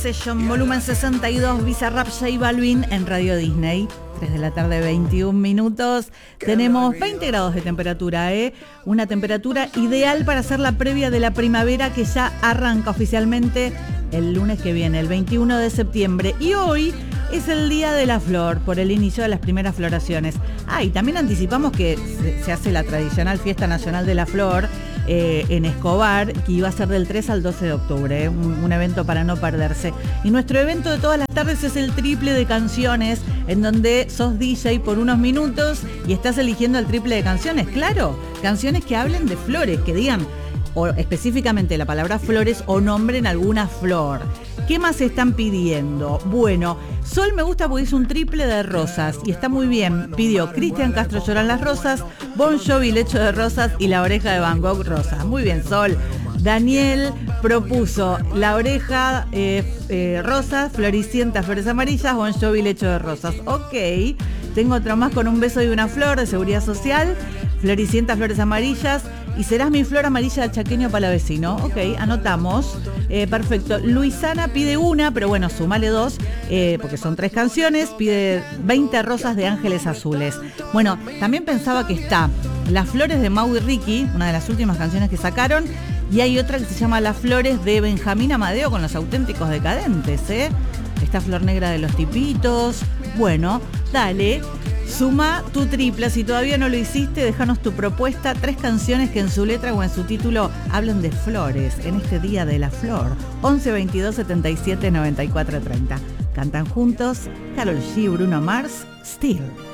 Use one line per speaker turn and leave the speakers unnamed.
Session volumen 62, Bizarrap J Balvin en Radio Disney. 3 de la tarde, 21 minutos. Tenemos 20 grados de temperatura, una temperatura ideal para hacer la previa de la primavera que ya arranca oficialmente el lunes que viene, el 21 de septiembre. Y hoy es el Día de la Flor, por el inicio de las primeras floraciones. Y también anticipamos que se hace la tradicional Fiesta Nacional de la Flor en Escobar, que iba a ser del 3 al 12 de octubre, un evento para no perderse. Y nuestro evento de todas las tardes es el triple de canciones, en donde sos DJ por unos minutos y estás eligiendo el triple de canciones, claro, canciones que hablen de flores, que digan o específicamente la palabra flores o nombren alguna flor. ¿Qué más están pidiendo? Bueno, Sol me gusta porque hizo un triple de rosas y está muy bien. Pidió Cristian Castro Lloran las Rosas, Bon Jovi Lecho de Rosas y La Oreja de Van Gogh Rosa. Muy bien, Sol. Daniel propuso La Oreja Rosas, Floricienta Flores Amarillas, Bon Jovi Lecho de Rosas. Ok, tengo otro más con Un Beso y una Flor de Seguridad Social, Floricienta Flores Amarillas y Serás mi flor amarilla del chaqueño palavecino. Ok, anotamos. Perfecto. Luisana pide una, pero bueno, sumale dos, porque son 3 canciones. Pide 20 rosas de Ángeles Azules. Bueno, también pensaba que está Las Flores de Mau y Ricky, una de las últimas canciones que sacaron. Y hay otra que se llama Las Flores de Benjamín Amadeo con Los Auténticos Decadentes, Esta Flor Negra de los Tipitos. Bueno, dale. Suma tu tripla, si todavía no lo hiciste, déjanos tu propuesta, 3 canciones que en su letra o en su título hablan de flores, en este Día de la Flor. 11 22 77 94 30. Cantan juntos Karol G, Bruno Mars, Still.